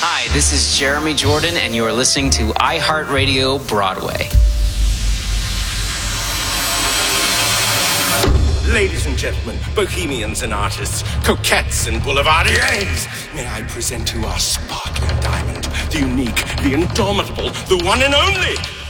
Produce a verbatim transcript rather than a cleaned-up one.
Hi, this is Jeremy Jordan, and you are listening to iHeartRadio Broadway. Ladies and gentlemen, bohemians and artists, coquettes and boulevardiers, may I present to you our sparkling diamond, the unique, the indomitable, the one and only